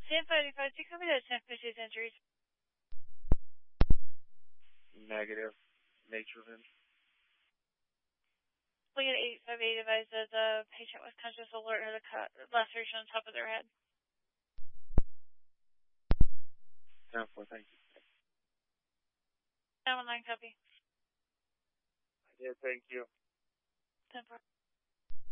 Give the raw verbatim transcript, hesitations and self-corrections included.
ten forty-five, do you copy that ten fifty injuries? Negative. Nature of injury. Look at eight five eight advised that the patient was conscious, alert, and had a cut, laceration on top of their head. ten four, thank you. nine one nine, copy. I did, thank you. ten four.